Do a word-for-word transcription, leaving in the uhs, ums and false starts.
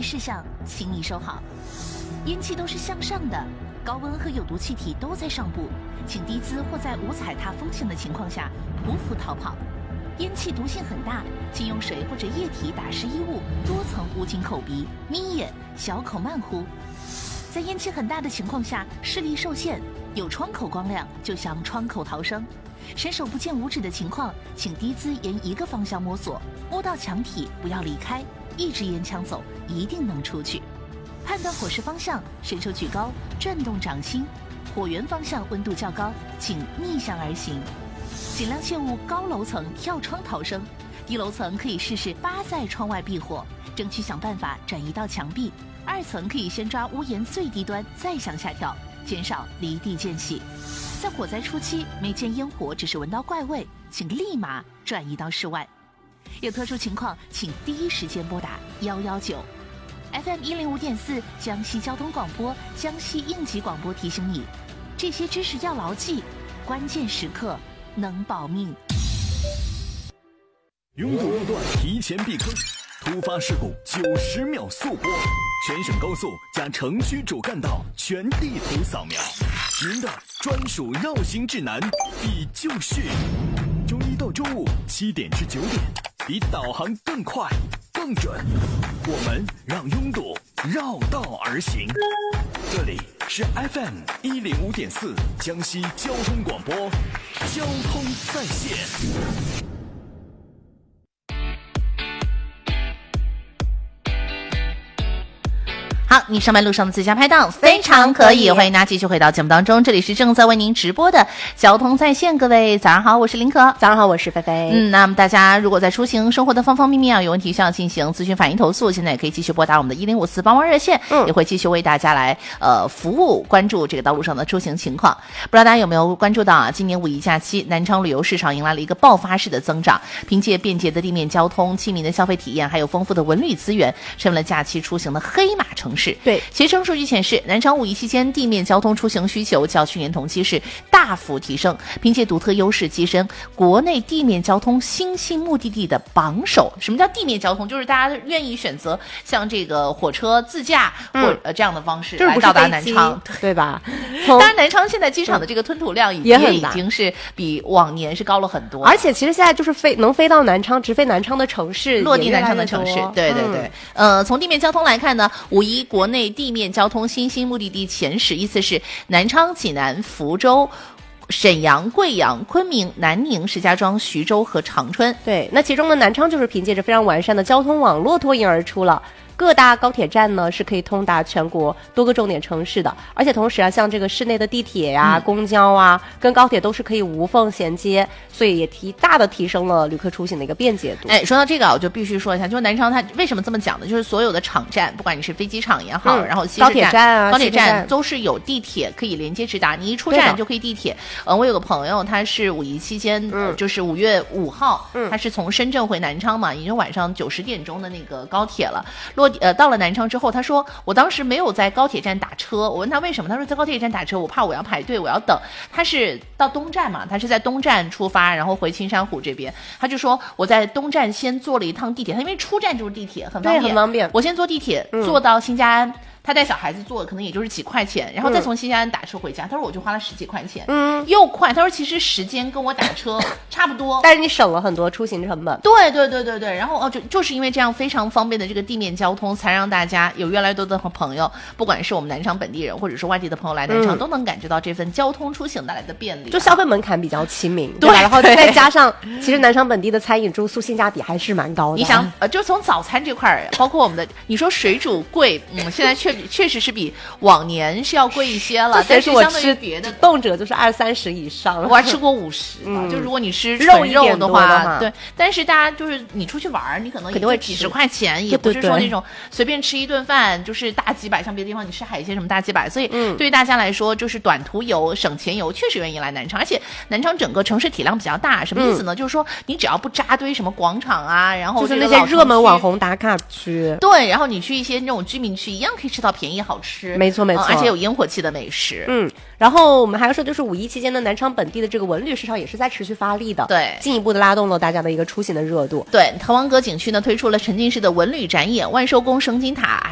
意事项，请你收好。烟气都是向上的，高温和有毒气体都在上部，请低姿或在无踩踏风险的情况下匍匐逃跑。烟气毒性很大，请用水或者液体打湿衣物，多层捂紧口鼻，眯眼，小口慢呼。在烟气很大的情况下，视力受限，有窗口光亮就向窗口逃生。伸手不见五指的情况，请低姿沿一个方向摸索，摸到墙体不要离开，一支烟枪走，一定能出去。判断火势方向，伸手举高，转动掌心。火源方向温度较高，请逆向而行。尽量切勿高楼层跳窗逃生，低楼层可以试试扒在窗外避火，争取想办法转移到墙壁。二层可以先抓屋檐最低端，再向下跳，减少离地间隙。在火灾初期，没见烟火，只是闻到怪味，请立马转移到室外。有特殊情况，请第一时间拨打一一九。F M 一零五点四江西交通广播、江西应急广播提醒你，这些知识要牢记，关键时刻能保命。 拥堵路段提前避坑，突发事故九十秒速播，全省高速加城区主干道全地图扫描，您的专属绕行指南已就绪。周一到周五七点至九点，比导航更快更准，我们让拥堵绕道而行。这里是 F M 一零五点四江西交通广播，交通在线。 好，你上班路上的最佳拍档非常可以，欢迎大家继续回到节目当中，这里是正在为您直播的交通在线。各位早上好，我是林可。 早上好，我是菲菲。 嗯，那么大家如果在出行生活的方方面面啊有问题需要进行咨询反映投诉，现在也可以继续拨打我们的一零五四帮忙热线，嗯，也会继续为大家来呃服务，关注这个道路上的出行情况。不知道大家有没有关注到啊，今年五一假期南昌旅游市场迎来了一个爆发式的增长，凭借便捷的地面交通、亲民的消费体验，还有丰富的文旅资源，成为了假期出行的黑马城市。 对， 携程数据显示，南昌五一期间地面交通出行需求较去年同期是大幅提升，凭借独特优势跻身国内地面交通新兴目的地的榜首。什么叫地面交通？就是大家愿意选择像这个火车自驾或、嗯、呃这样的方式来到达南昌， 对吧？ 当然，南昌现在机场的这个吞吐量也也已经是比往年是高了很多， 而且其实现在就是飞能飞到南昌，直飞南昌的城市， 落地南昌的城市，对对对。嗯、呃，从地面交通来看呢，五一国内地面交通新兴目的地前十依次是南昌、济南、福州、沈阳、贵阳、昆明、南宁、石家庄、徐州和长春。 对，那其中的南昌就是凭借着非常完善的交通网络脱颖而出了。各大高铁站呢是可以通达全国多个重点城市的，而且同时啊，像这个市内的地铁呀、啊嗯、公交啊，跟高铁都是可以无缝衔接，所以也提大的提升了旅客出行的一个便捷度。 哎，说到这个啊，我就必须说一下，就是南昌它为什么这么讲呢？就是所有的场站，不管你是飞机场也好，嗯、然后西高铁站啊， 高铁站都是有地铁可以连接直达，你一出站就可以地铁。嗯，我有个朋友，他是五一期间，嗯，就是五月五号，嗯，他是从深圳回南昌嘛，已经晚上九十点钟的那个高铁了，落地呃到了南昌之后，他说我当时没有在高铁站打车，我问他为什么，他说在高铁站打车我怕我要排队，我要等。他是到东站嘛，他是在东站出发，然后回青山湖这边，他就说我在东站先坐了一趟地铁，他因为出站就是地铁，很方便， 很方便。 我先坐地铁、嗯、坐到新家安。他带小孩子坐可能也就是几块钱，然后再从新家安打车回家、嗯、他说我就花了十几块钱，嗯，又快。他说其实时间跟我打车差不多， 但是你省了很多出行成本。 对对对对对，然后哦就就是因为这样非常方便的这个地面交通，才让大家有越来越多的朋友，不管是我们南昌本地人或者是外地的朋友来南昌、嗯、都能感觉到这份交通出行带来的便利、啊、 就消费门槛比较亲民，对吧？然后再加上其实南昌本地的餐饮住宿性价比还是蛮高的。 你想呃就从早餐这块包括我们的你说水煮贵，嗯现在确确实是比往年是要贵一些了，但是相对于别的动辄就是二三十以上， 我还吃过五十嘛、嗯、就如果你吃纯肉的话，的话对，但是大家就是你出去玩你可能也就几十块钱，也不是说那种随便吃一顿饭就是大几百，像别的地方你吃海鲜什么大几百，所以对于大家来说就是短途游省钱游确实愿意来南昌。而且南昌整个城市体量比较大，什么意思呢、嗯、就是说你只要不扎堆什么广场啊，然后就是那些热门网红打卡区， 对，然后你去一些那种居民区一样可以吃到便宜好吃， 没错没错、嗯， 而且有烟火气的美食。 嗯，然后我们还要说，就是五一期间的南昌本地的这个文旅市场也是在持续发力的， 对， 进一步的拉动了大家的一个出行的热度。 对，滕王阁景区呢推出了沉浸式的文旅展演，万寿宫、升金塔。